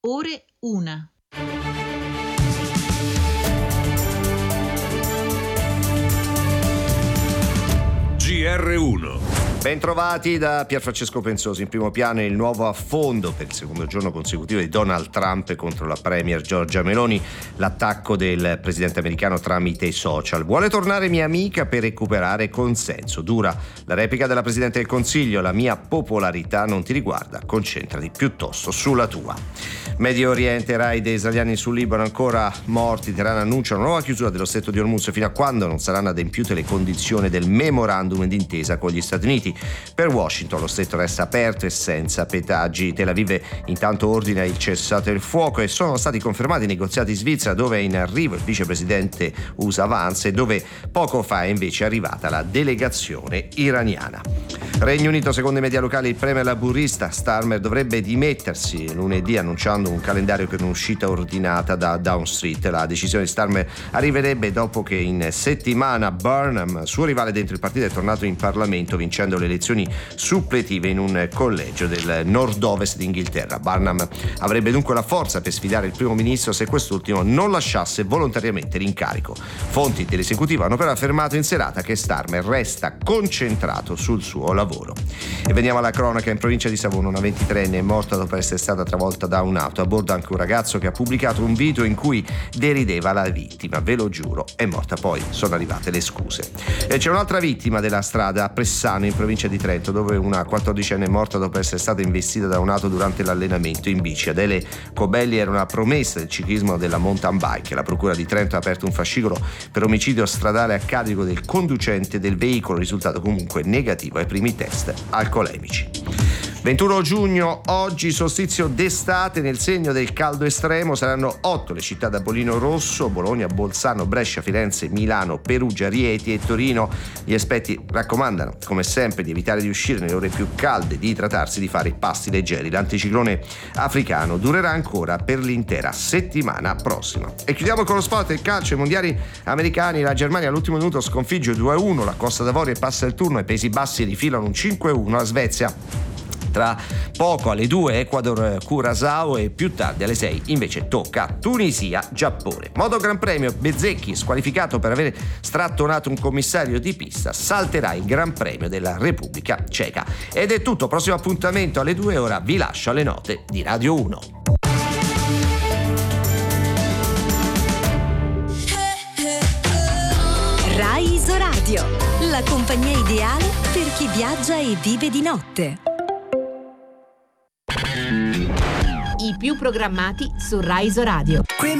ore 1. GR1. Bentrovati da Pierfrancesco Pensosi. In primo piano il nuovo affondo per il secondo giorno consecutivo di Donald Trump contro la premier Giorgia Meloni, l'attacco del presidente americano tramite i social. Vuole tornare mia amica per recuperare consenso. Dura la replica della Presidente del Consiglio: la mia popolarità non ti riguarda, concentrati piuttosto sulla tua. Medio Oriente, raid israeliani sul Libano ancora morti. Teheran annuncia una nuova chiusura dello stretto di Hormuz fino a quando non saranno adempiute le condizioni del memorandum d'intesa con gli Stati Uniti. Per Washington lo stretto resta aperto e senza pedaggi. Tel Aviv intanto ordina il cessate il fuoco e sono stati confermati i negoziati in Svizzera, dove è in arrivo il vicepresidente USA Vance e dove poco fa è invece arrivata la delegazione iraniana. Regno Unito, secondo i media locali, il premier laburista Starmer dovrebbe dimettersi lunedì, annunciando un calendario per un'uscita ordinata da Downing Street. La decisione di Starmer arriverebbe dopo che in settimana Burnham, suo rivale dentro il partito, è tornato in Parlamento vincendo le elezioni suppletive in un collegio del nord-ovest d'Inghilterra. Burnham avrebbe dunque la forza per sfidare il primo ministro se quest'ultimo non lasciasse volontariamente l'incarico. Fonti dell'esecutivo hanno però affermato in serata che Starmer resta concentrato sul suo lavoro. E veniamo alla cronaca. In provincia di Savona una 23enne è morta dopo essere stata travolta da un'auto. A bordo anche un ragazzo che ha pubblicato un video in cui derideva la vittima. Ve lo giuro, è morta. Poi sono arrivate le scuse. E c'è un'altra vittima della strada a Pressano, in provincia di Trento, dove una 14enne è morta dopo essere stata investita da un'auto durante l'allenamento in bici. Adele Cobelli era una promessa del ciclismo della mountain bike. La procura di Trento ha aperto un fascicolo per omicidio stradale a carico del conducente del veicolo, risultato comunque negativo ai primi test alcolemici. 21 giugno, oggi solstizio d'estate nel segno del caldo estremo. Saranno 8 le città da bollino rosso: Bologna, Bolzano, Brescia, Firenze, Milano, Perugia, Rieti e Torino. Gli esperti raccomandano, come sempre, di evitare di uscire nelle ore più calde, di idratarsi, di fare pasti leggeri. L'anticiclone africano durerà ancora per l'intera settimana prossima. E chiudiamo con lo sport del calcio. I mondiali americani. La Germania all'ultimo minuto sconfigge 2-1 la Costa d'Avorio e passa il turno. I Paesi Bassi rifilano un 5-1 alla Svezia. Tra poco alle 2 Ecuador Curaçao e più tardi alle 6 invece tocca Tunisia Giappone. Moto Gran Premio: Bezzecchi, squalificato per aver strattonato un commissario di pista, salterà il Gran Premio della Repubblica Ceca. Ed è tutto, prossimo appuntamento alle 2. Ora vi lascio alle note di Radio 1. Rai Isoradio, la compagnia ideale per chi viaggia e vive di notte. I più programmati su Rai Isoradio.